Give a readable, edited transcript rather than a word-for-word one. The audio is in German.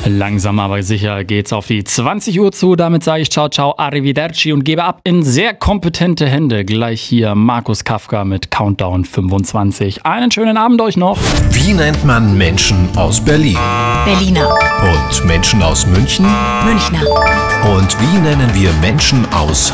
Langsam aber sicher geht's auf die 20 Uhr zu. Damit sage ich ciao, ciao, arrivederci und gebe ab in sehr kompetente Hände. Gleich hier Markus Kafka mit Countdown 25. Einen schönen Abend euch noch. Wie nennt man Menschen aus Berlin? Berliner. Und Menschen aus München? Münchner. Und wie nennen wir Menschen aus